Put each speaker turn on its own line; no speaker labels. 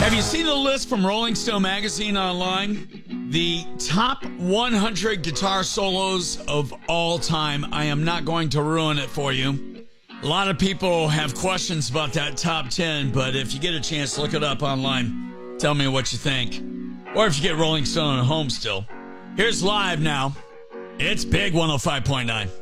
Have you seen the list from Rolling Stone magazine online? The top 100 guitar solos of all time. I am not going to ruin it for you. A lot of people have questions about that top 10, but if you get a chance, look it up online. Tell me what you think. Or if you get Rolling Stone at home still. Here's live now. It's Big 105.9.